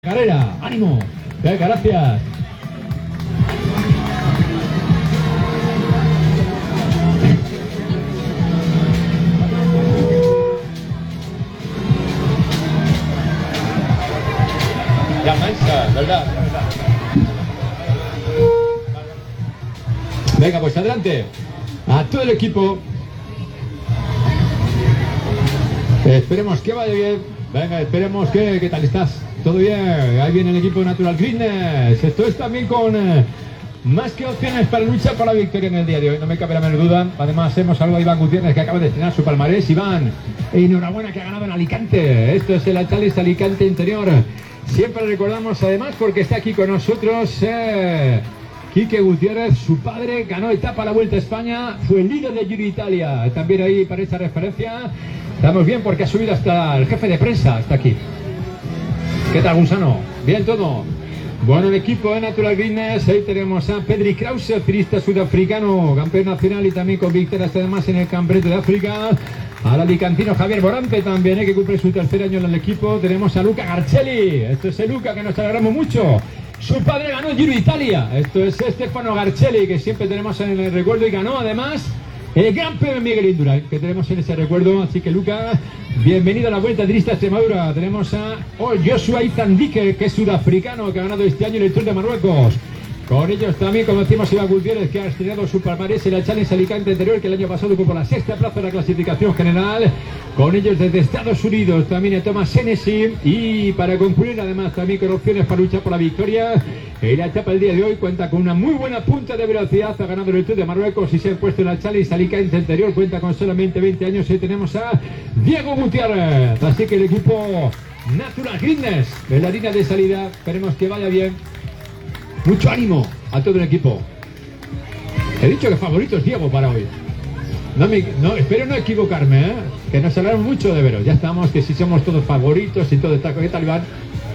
Carrera, ánimo. Venga, gracias. Ya mancha, ¿verdad? Venga, pues adelante. A todo el equipo. Esperemos que vaya bien. Venga, esperemos que... ¿Qué tal estás? ¿Todo bien? Ahí viene el equipo Natural Greenness. Esto es también con más que opciones para luchar por la victoria en el día de hoy. No me cabe la menor duda. Además, hemos saludado a Iván Gutiérrez, que acaba de estrenar su palmarés. Iván, enhorabuena, que ha ganado en Alicante. Esto es el Atalis Alicante Interior. Siempre recordamos, además, porque está aquí con nosotros Quique Gutiérrez. Su padre ganó etapa a la Vuelta a España. Fue el líder de Giro Italia. También ahí para esta referencia. Estamos bien porque ha subido hasta el jefe de prensa. Hasta aquí. ¿Qué tal, Gonzalo? Bien todo. Bueno, el equipo de Natural Greenness. Ahí tenemos a Pedri Krause, ciclista sudafricano, campeón nacional y también con victorias además en el Campeonato de África. Al alicantino Javier Borante también, que cumple su tercer año en el equipo. Tenemos a Luca Garcelli. Esto es el Luca, que nos alegramos mucho. Su padre ganó el Giro Italia. Esto es Stefano Garcelli, que siempre tenemos en el recuerdo, y ganó además el Gran Premio Miguel Indurain, que tenemos en ese recuerdo. Así que, Luca, bienvenido a la Vuelta Ciclista Extremadura. Tenemos a Joshua Izandike, que es sudafricano, que ha ganado este año en el Tour de Marruecos. Con ellos también, como decimos, Iván Gutiérrez, que ha estrenado su palmarés en la Challenge Alicante Interior, que el año pasado ocupó la sexta plaza de la clasificación general. Con ellos desde Estados Unidos también Thomas Hennessy. Y para concluir, además, también con opciones para luchar por la victoria. En la etapa del día de hoy cuenta con una muy buena punta de velocidad. Ha ganado el Tour de Marruecos y se ha puesto en la Challenge Alicante Interior. Cuenta con solamente 20 años. Y tenemos a Diego Gutiérrez. Así que el equipo Natural Greenness en la línea de salida. Esperemos que vaya bien. Mucho ánimo a todo el equipo. He dicho que favorito es Diego para hoy. Espero no equivocarme, ¿eh? Que nos hablaron mucho de veros. Ya estamos, que si somos todos favoritos y todo está. ¿Qué tal, Iván?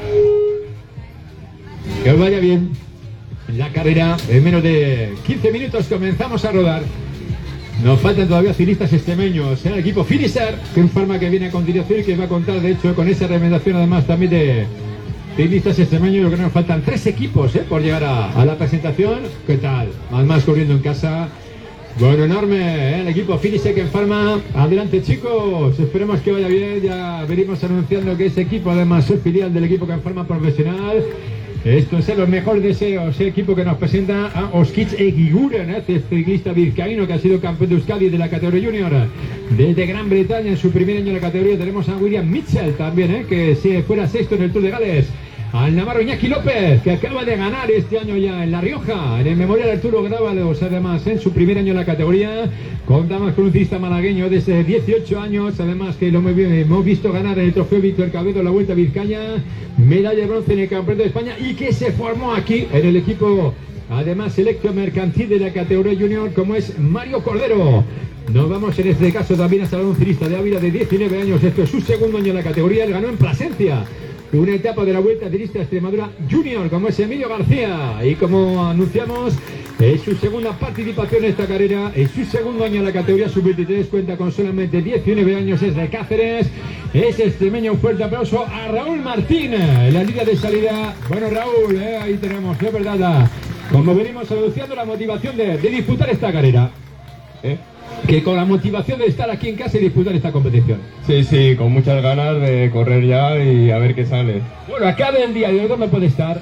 Que os vaya bien la carrera. En menos de 15 minutos comenzamos a rodar. Nos faltan todavía ciclistas extremeños. El equipo Finisher, que informa que viene a continuación y que va a contar, de hecho, con esa recomendación además también de ciclistas extremeños. Yo creo que nos faltan 3 equipos por llegar a la presentación. ¿Qué tal? Más corriendo en casa. Bueno, enorme, el equipo Finisher, que informa. Adelante, chicos. Esperemos que vaya bien. Ya venimos anunciando que ese equipo además es filial del equipo que informa profesional. Esto es los mejores deseos. El equipo que nos presenta a Oskitz Egiguren, este ciclista vizcaíno que ha sido campeón de Euskadi de la categoría junior desde Gran Bretaña en su primer año en la categoría. Tenemos a William Mitchell también, que si fuera sexto en el Tour de Gales. Al navarro Iñaki López, que acaba de ganar este año ya en La Rioja, en el Memorial Arturo Grábalos, además en su primer año en la categoría. Contamos con un ciclista malagueño desde 18 años, además que lo hemos visto ganar en el trofeo Víctor Cabedo la Vuelta a Vizcaya, medalla de bronce en el Campeonato de España, y que se formó aquí en el equipo, además selecto mercantil de la categoría junior, como es Mario Cordero. Nos vamos en este caso también a saludar a un ciclista de Ávila de 19 años, esto es su segundo año en la categoría. Él ganó en Plasencia una etapa de la Vuelta Ciclista Extremadura Junior, como es Emilio García, y como anunciamos, es su segunda participación en esta carrera, en su segundo año en la categoría sub-23, cuenta con solamente 19 años, es de Cáceres, es extremeño. Un fuerte aplauso a Raúl Martín en la línea de salida. Bueno, Raúl, ahí tenemos, de verdad, como venimos anunciando, la motivación de disputar esta carrera, que con la motivación de estar aquí en casa y disputar esta competición. Sí, con muchas ganas de correr ya y a ver qué sale. Bueno, la clave del día de hoy, ¿dónde puede estar?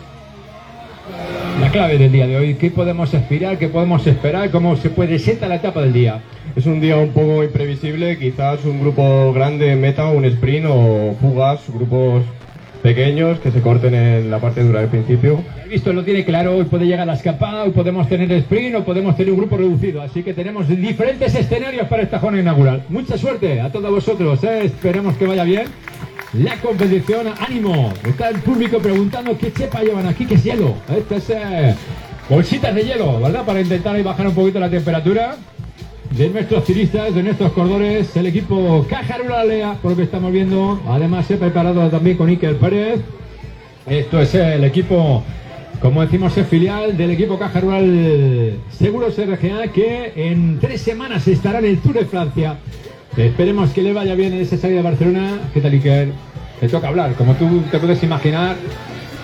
La clave del día de hoy, ¿qué podemos aspirar, qué podemos esperar, cómo se presenta la etapa del día? Es un día un poco imprevisible, quizás un grupo grande en meta, un sprint o fugas, grupos pequeños que se corten en la parte dura del principio. He visto, lo tiene claro, hoy puede llegar la escapada, hoy podemos tener sprint o podemos tener un grupo reducido, así que tenemos diferentes escenarios para esta jornada inaugural. Mucha suerte a todos vosotros, esperemos que vaya bien la competición. ¡Ánimo! Está el público preguntando qué chepa llevan aquí, qué es hielo. Estas bolsitas de hielo, ¿verdad? Para intentar bajar un poquito la temperatura de nuestros ciclistas, de nuestros corredores. El equipo Caja Rural Alea, por lo que estamos viendo, además se ha preparado también con Iker Pérez. Esto es el equipo, como decimos, es filial del equipo Caja Rural Seguros RGA, que en 3 semanas estará en el Tour de Francia. Esperemos que le vaya bien en esa salida de Barcelona. ¿Qué tal, Iker? Te toca hablar, como tú te puedes imaginar.